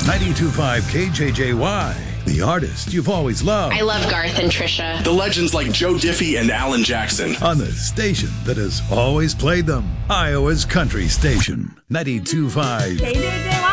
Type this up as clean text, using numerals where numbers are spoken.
92.5 KJJY, the artist you've always loved. I love Garth and Trisha. The legends like Joe Diffie and Alan Jackson. On the station that has always played them. Iowa's country station. 92.5 KJJY.